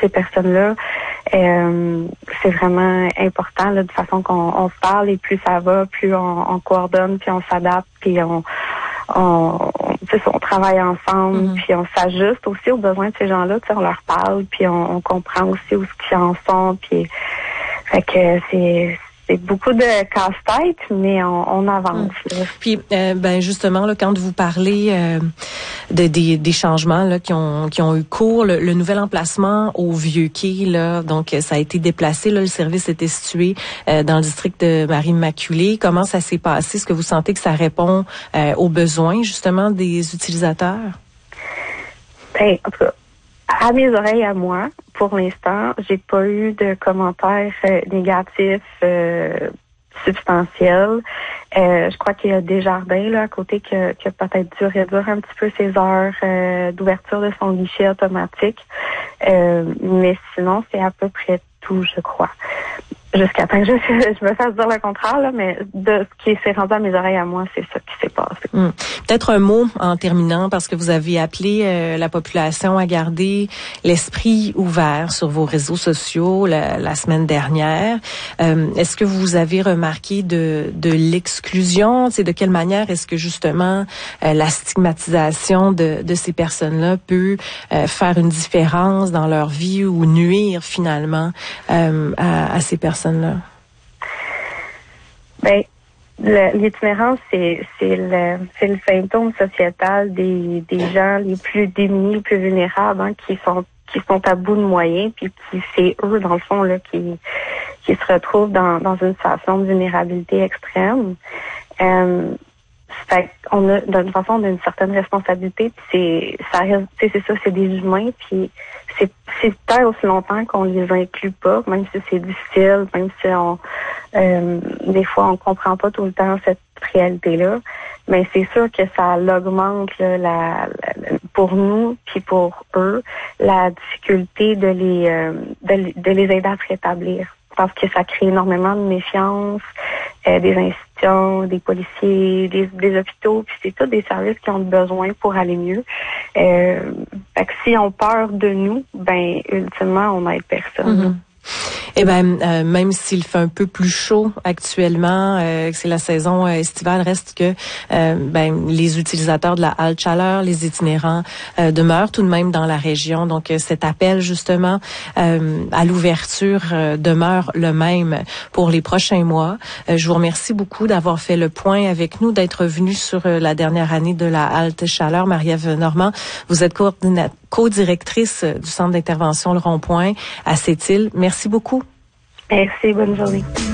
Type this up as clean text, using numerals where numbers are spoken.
ces personnes-là. C'est vraiment important là, de façon qu'on se parle et plus ça va, plus on coordonne, puis on s'adapte, puis on travaille ensemble, puis on s'ajuste aussi aux besoins de ces gens-là. On leur parle, puis on comprend aussi où ce qu'ils en sont. Puis, fait que c'est beaucoup de casse-tête, mais on avance. Là. Puis, justement, là, quand vous parlez des changements là qui ont eu cours, le nouvel emplacement au Vieux-Quai, là, donc ça a été déplacé. Là, le service était situé dans le district de Marie-Immaculée. Comment ça s'est passé? Est-ce que vous sentez que ça répond aux besoins justement des utilisateurs? Ben, en tout cas, à mes oreilles, à moi, pour l'instant, j'ai pas eu de commentaires négatifs substantiels. Je crois qu'il y a Desjardins là à côté qui a peut-être dû réduire un petit peu ses heures d'ouverture de son guichet automatique. Mais sinon, c'est à peu près tout, je crois. Jusqu'à temps que je me fasse dire le contraire, là, mais de ce qui s'est rendu à mes oreilles à moi, c'est ça qui s'est passé. Peut-être un mot en terminant, parce que vous avez appelé la population à garder l'esprit ouvert sur vos réseaux sociaux la semaine dernière. Est-ce que vous avez remarqué de l'exclusion? De quelle manière est-ce que justement la stigmatisation de ces personnes-là peut faire une différence dans leur vie ou nuire finalement à ces personnes-là? Ben, l'itinérance, c'est le symptôme sociétal des gens les plus démunis, les plus vulnérables, qui sont à bout de moyens, puis qui c'est eux dans le fond là qui se retrouvent dans une situation de vulnérabilité extrême. Fait qu'on a, d'une façon, on a une certaine responsabilité, puis c'est des humains, puis c'est tant aussi longtemps qu'on les inclut pas, même si c'est difficile, même si des fois on comprend pas tout le temps cette réalité-là, mais c'est sûr que ça l'augmente pour nous puis pour eux la difficulté de les aider à se rétablir, parce que ça crée énormément de méfiance des institutions, des policiers, des hôpitaux, puis c'est tous des services qui ont besoin pour aller mieux. Fait que si on peur de nous, ben ultimement on n'aide personne. Eh ben, même s'il fait un peu plus chaud actuellement, que c'est la saison estivale, reste que les utilisateurs de la halte chaleur, les itinérants demeurent tout de même dans la région. Donc, cet appel justement à l'ouverture demeure le même pour les prochains mois. Je vous remercie beaucoup d'avoir fait le point avec nous, d'être venu sur la dernière année de la halte chaleur. Marie-Ève Normand, vous êtes co-directrice du Centre d'intervention Le Rond-Point à Sept-Îles. Merci beaucoup. Merci, bonne journée.